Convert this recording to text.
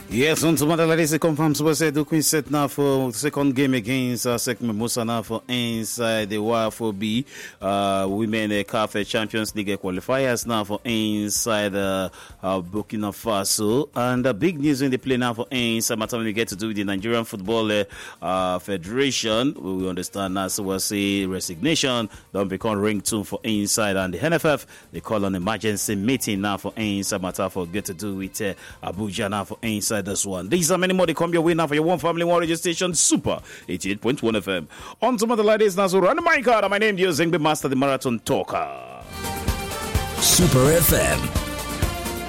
Yes, on tomorrow, ladies, it confirms we say do Queen set now for second game against Sekme Musa now for inside the WAFO B Women CAF Champions League qualifiers now for inside Burkina Faso. And big news in the play now for inside Matam we get to do with the Nigerian Football Federation. We understand now, so we'll say resignation don't become ringtone for inside, and the NFF they call an emergency meeting now for inside Matam for get to do with Abuja now for inside this one. These are many more. They come your way now for your one family, one radio station, Super 88.1 FM. On some of the ladies, now so run the mic out. My name is Zengbe Master, the Marathon Talker. Super FM